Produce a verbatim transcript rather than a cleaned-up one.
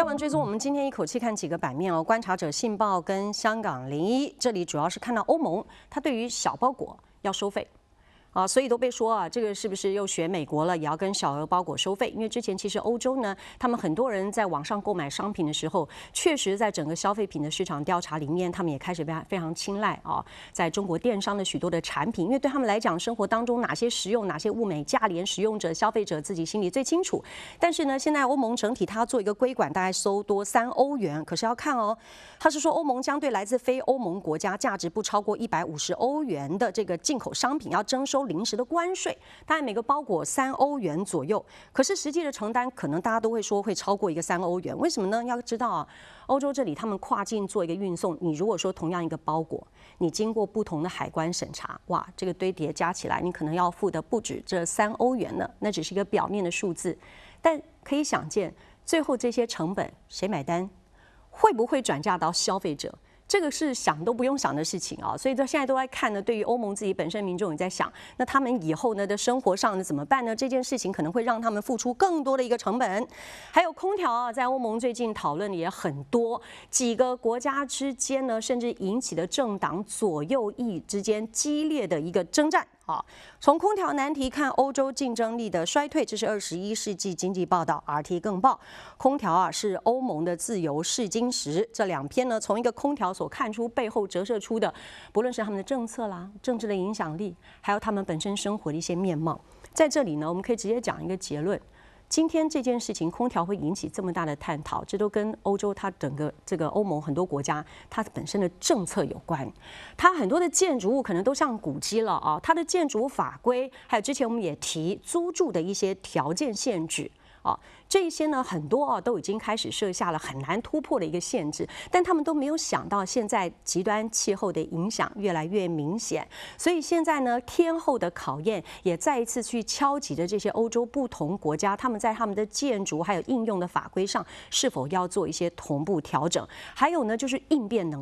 闻追踪，我们今天一口气看几个版面哦。观察者、信报跟香港零一，这里主要是看到欧盟，它对于小包裹要收费。 啊，所以都被说啊，这个是不是又学美国了，也要跟小额包裹收费？因为之前其实欧洲呢，他们很多人在网上购买商品的时候，确实在整个消费品的市场调查里面，他们也开始非常非常青睐啊，在中国电商的许多的产品，因为对他们来讲，生活当中哪些实用、哪些物美价廉，使用者、消费者自己心里最清楚。但是呢，现在欧盟整体它要做一个规管，大概收多三欧元，可是要看哦，它是说欧盟将对来自非欧盟国家价值不超过一百五十欧元的这个进口商品要征收 临时的关税，大概每个包裹三欧元左右。可是实际的承担，可能大家都会说会超过一个三欧元。为什么呢？要知道啊，欧洲这里他们跨境做一个运送，你如果说同样一个包裹，你经过不同的海关审查，哇，这个堆叠加起来，你可能要付的不止这三欧元了。那只是一个表面的数字，但可以想见，最后这些成本谁买单？会不会转嫁到消费者？ 这个是想都不用想的事情啊，所以这现在都在看呢。对于欧盟自己本身民众也在想，那他们以后呢的生活上呢怎么办呢？这件事情可能会让他们付出更多的一个成本。还有空调啊，在欧盟最近讨论的也很多，几个国家之间呢，甚至引起了政党左右翼之间激烈的一个征战。 啊，从空调难题看欧洲竞争力的衰退，这是二十一世纪经济报道 R T 更报。空调啊是欧盟的自由试金石。这两篇呢，从一个空调所看出背后折射出的，不论是他们的政策啦、政治的影响力，还有他们本身生活的一些面貌，在这里呢，我们可以直接讲一个结论。 今天这件事情，空调会引起这么大的探讨，这都跟欧洲它整个这个欧盟很多国家它本身的政策有关。它很多的建筑物可能都像古迹了啊，它的建筑法规，还有之前我们也提租住的一些条件限制。 啊，这一些呢，很多啊都已经开始设下了很难突破的一个限制，但他们都没有想到现在极端气候的影响越来越明显，所以现在呢，天候的考验也再一次去敲击着这些欧洲不同国家，他们在他们的建筑还有应用的法规上是否要做一些同步调整，还有呢，就是应变能力。